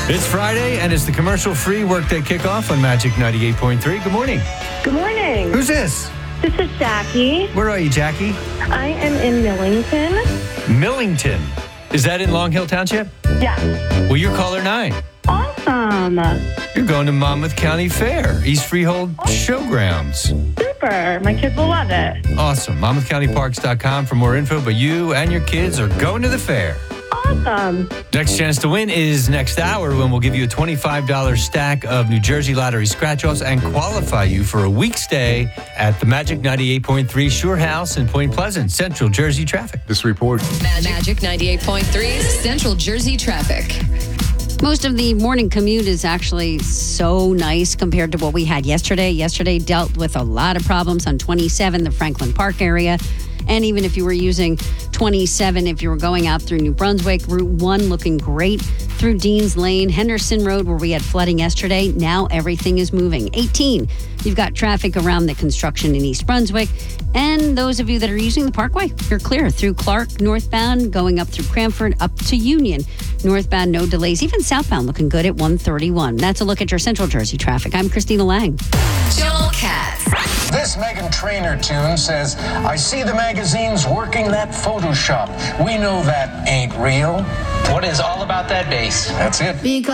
It's Friday, and it's the commercial-free Workday Kickoff on Magic 98.3. Good morning. Good morning. Who's this? This is Jackie. Where are you, Jackie? I am in Millington. Millington. Is that in Long Hill Township? Yeah. Well, you're caller 9. Awesome. You're going to Monmouth County Fair, East Freehold Showgrounds. Super. My kids will love it. Awesome. MonmouthCountyParks.com for more info, but you and your kids are going to the fair. Awesome. Next chance to win is next hour when we'll give you a $25 stack of New Jersey Lottery scratch-offs and qualify you for a week stay at the Magic 98.3 Shore House in Point Pleasant, Central Jersey traffic. This report. Magic 98.3 Central Jersey traffic. Most of the morning commute is actually so nice compared to what we had yesterday. Yesterday dealt with a lot of problems on 27, the Franklin Park area. And even if you were using 27, if you were going out through New Brunswick, Route 1 looking great. Through Dean's Lane, Henderson Road, where we had flooding yesterday, now everything is moving. 18, you've got traffic around the construction in East Brunswick. And those of you that are using the Parkway, you're clear. Through Clark, northbound, going up through Cranford, up to Union. Northbound, no delays. Even southbound looking good at 131. That's a look at your Central Jersey traffic. I'm Christina Lang. Joel Katz. This Meghan Trainor tune says, I see the magazines working that Photoshop. We know that ain't real. What is all about that bass? That's it. Because